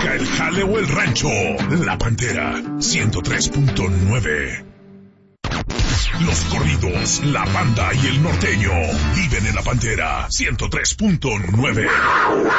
busca el jale o el rancho. La Pantera 103.9. Los corridos, la banda y el norteño viven en La Pantera 103.9.